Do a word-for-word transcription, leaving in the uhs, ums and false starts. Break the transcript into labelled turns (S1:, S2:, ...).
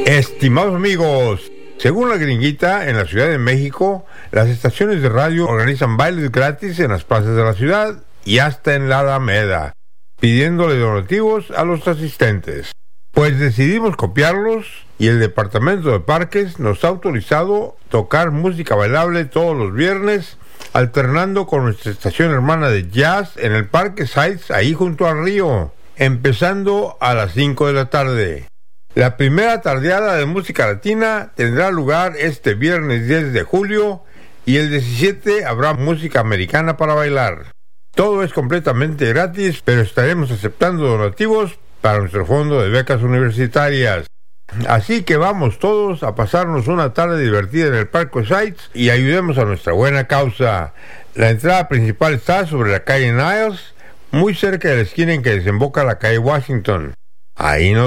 S1: Estimados amigos, según la Gringuita, en la Ciudad de México, las estaciones de radio organizan bailes gratis en las plazas de la ciudad y hasta en la Alameda, pidiéndole donativos a los asistentes. Pues decidimos copiarlos y el Departamento de Parques nos ha autorizado tocar música bailable todos los viernes, alternando con nuestra estación hermana de jazz en el Parque Sites, ahí junto al río, empezando a las cinco de la tarde. La primera tardeada de música latina tendrá lugar este viernes diez de julio y el diecisiete habrá música americana para bailar. Todo es completamente gratis, pero estaremos aceptando donativos para nuestro fondo de becas universitarias. Así que vamos todos a pasarnos una tarde divertida en el Parque Sites y ayudemos a nuestra buena causa. La entrada principal está sobre la calle Niles, muy cerca de la esquina en que desemboca la calle Washington. Ahí nos